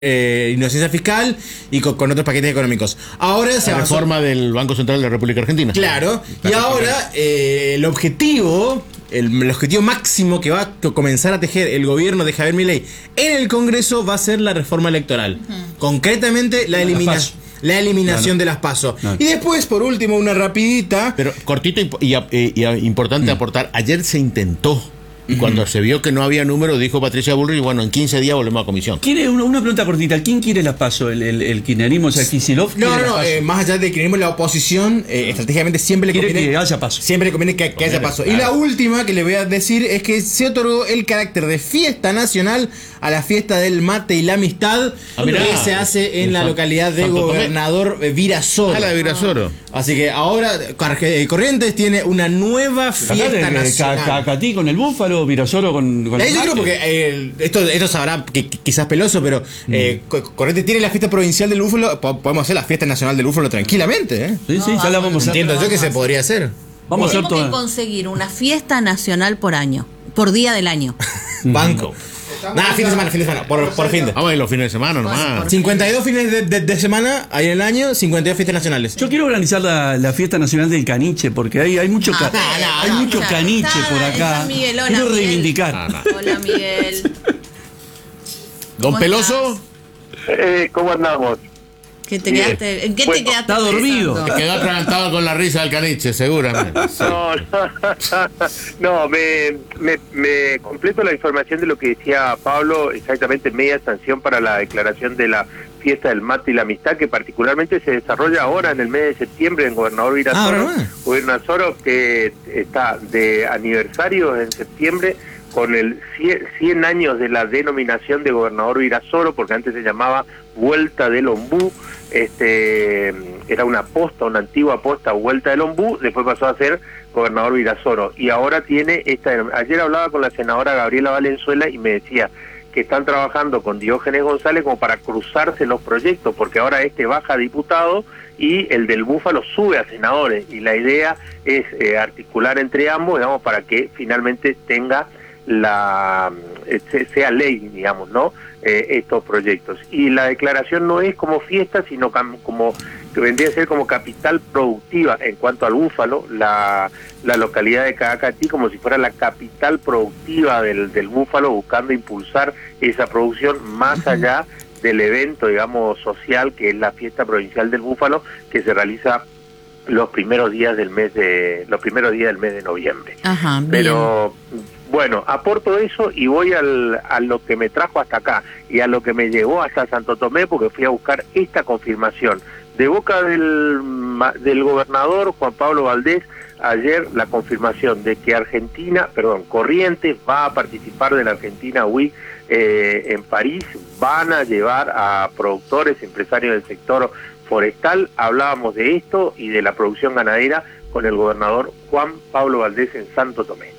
inocencia fiscal y con otros paquetes económicos. Ahora se La avanzó. reforma del Banco Central de la República Argentina. Claro, y ahora el objetivo máximo que va a comenzar a tejer el gobierno de Javier Milei en el Congreso va a ser la reforma electoral. Concretamente la eliminación de las PASO. Y después, por último, una rapidita. Pero cortito y importante aportar, ayer se intentó. Y cuando se vio que no había número, dijo Patricia Bullrich, bueno, en 15 días volvemos a comisión. Una pregunta cortita. ¿Quién quiere la PASO? ¿El kirchnerismo? O sea, Kicillof. No, más allá de que queremos la oposición, estratégicamente siempre le conviene que haya PASO. Siempre le conviene que haya PASO. Y la última que le voy a decir es que se otorgó el carácter de fiesta nacional a la fiesta del mate y la amistad que se hace en la localidad de Gobernador Virasoro. La de Virasoro. Así que ahora Corrientes tiene una nueva fiesta nacional. Cacatí con el búfalo, Virasoro con el yo creo porque esto sabrá que quizás peloso, pero Corrientes tiene la fiesta provincial del búfalo. Podemos hacer la fiesta nacional del búfalo tranquilamente. Sí, ya la vamos a hacer. Entiendo yo que se podría hacer. Vamos a hacer Tenemos que conseguir una fiesta nacional por año, por día del año. Banco. Nada, fin de semana, por fin de. Vamos a ir los fines de semana nomás. 52 fines de semana hay en el año, 52 fiestas nacionales. Yo quiero organizar la fiesta nacional del caniche, porque hay mucho caniche por acá. Quiero reivindicar. Hola, Miguel. Don Peloso. ¿Cómo andamos? ¿Qué te quedaste? ¿En qué te quedaste? Está dormido. pensando? Quedó atragantado con la risa del caniche, seguramente. Sí. No, me completo la información de lo que decía Pablo, exactamente media sanción para la declaración de la fiesta del mate y la amistad, que particularmente se desarrolla ahora en el mes de septiembre en Gobernador Virasoro. Gobernador que está de aniversario en septiembre con el 100 años de la denominación de Gobernador Virasoro, porque antes se llamaba Vuelta del Ombú. Era una antigua posta, Vuelta del Ombú, después pasó a ser Gobernador Virasoro, y ahora tiene ayer hablaba con la senadora Gabriela Valenzuela y me decía que están trabajando con Diógenes González como para cruzarse los proyectos, porque ahora baja a diputado y el del Búfalo sube a senadores, y la idea es articular entre ambos, digamos, para que finalmente tenga sea ley, digamos, ¿no? Estos proyectos. Y la declaración no es como fiesta, sino como que vendría a ser como capital productiva en cuanto al búfalo, la localidad de Cacatí como si fuera la capital productiva del búfalo, buscando impulsar esa producción más allá del evento, digamos, social, que es la fiesta provincial del búfalo, que se realiza los primeros días del mes de noviembre. Ajá, bien. Pero bueno, aporto eso y voy a lo que me trajo hasta acá y a lo que me llevó hasta Santo Tomé, porque fui a buscar esta confirmación de boca del gobernador Juan Pablo Valdés ayer, la confirmación de que Corrientes va a participar de la Argentina Week en París. Van a llevar a productores, empresarios del sector forestal. Hablábamos de esto y de la producción ganadera con el gobernador Juan Pablo Valdés en Santo Tomé.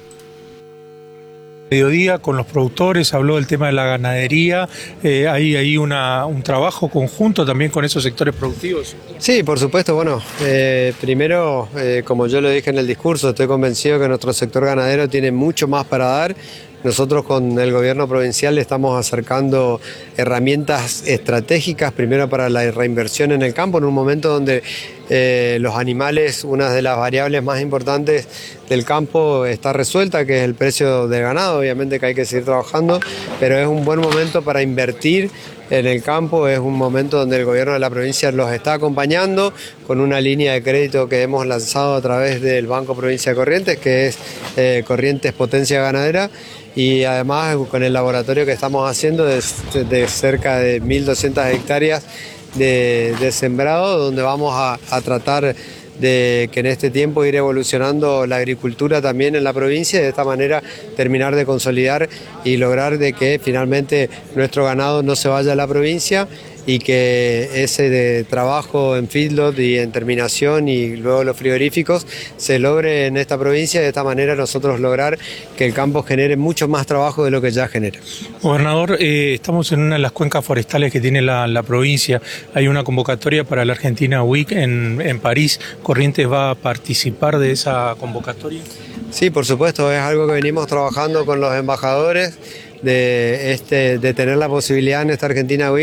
Mediodía con los productores, habló del tema de la ganadería, hay un trabajo conjunto también con esos sectores productivos. Sí, por supuesto, bueno, primero, como yo lo dije en el discurso, estoy convencido que nuestro sector ganadero tiene mucho más para dar. Nosotros con el gobierno provincial le estamos acercando herramientas estratégicas, primero para la reinversión en el campo, en un momento donde los animales, una de las variables más importantes del campo está resuelta, que es el precio del ganado. Obviamente que hay que seguir trabajando, pero es un buen momento para invertir en el campo, es un momento donde el gobierno de la provincia los está acompañando con una línea de crédito que hemos lanzado a través del Banco Provincia de Corrientes, que es Corrientes Potencia Ganadera, y además con el laboratorio que estamos haciendo de cerca de 1.200 hectáreas de sembrado, donde vamos a tratar de que en este tiempo ir evolucionando la agricultura también en la provincia y de esta manera terminar de consolidar y lograr de que finalmente nuestro ganado no se vaya a la provincia y que ese de trabajo en feedlot y en terminación y luego los frigoríficos se logre en esta provincia, de esta manera nosotros lograr que el campo genere mucho más trabajo de lo que ya genera. Gobernador, estamos en una de las cuencas forestales que tiene la provincia, hay una convocatoria para la Argentina Week en París. ¿Corrientes va a participar de esa convocatoria? Sí, por supuesto, es algo que venimos trabajando con los embajadores. de tener la posibilidad en esta Argentina Week